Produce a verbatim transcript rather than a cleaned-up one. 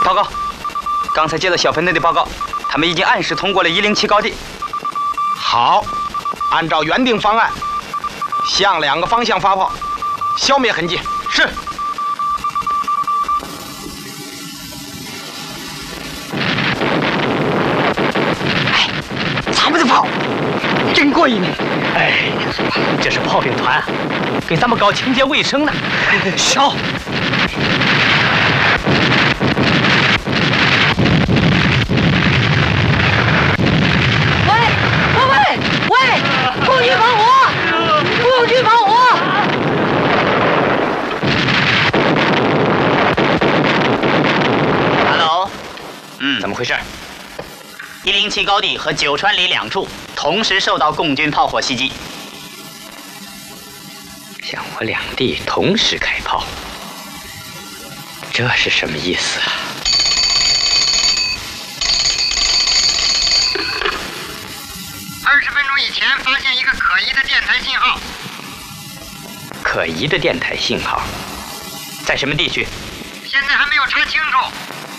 报告，刚才接到小分队的报告，他们已经按时通过了一零七高地。 好，按照原定方案，向两个方向发炮，消灭痕迹。是。 哎，咱们的炮真过瘾！ 哎，这是炮兵团，给咱们搞清洁卫生呢。 烧！喂喂喂喂！共军防火！共军防火！ Hello， 嗯， 怎么回事？ 一零七高地和九川里两处同时受到共军炮火袭击。 向我两地同时开炮，这是什么意思啊？ 二十分钟以前发现一个可疑的电台信号。 可疑的电台信号，在什么地区？ 现在还没有查清楚，